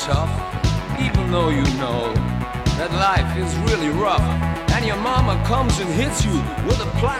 tough, even though you know that life is really rough. And your mama comes and hits you with a plastic